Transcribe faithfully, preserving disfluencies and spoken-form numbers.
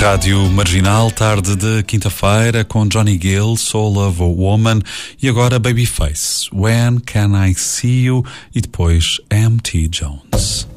Rádio Marginal, tarde de quinta-feira, com Johnny Gill, Soul of a Woman, e agora Babyface, When Can I See You, e depois M T Jones.